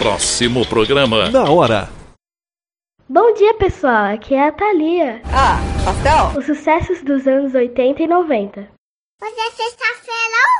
Próximo programa. Na hora. Bom dia, pessoal. Aqui é a Thalia. Pastel? Os sucessos dos anos 80 e 90. Hoje é sexta-feira.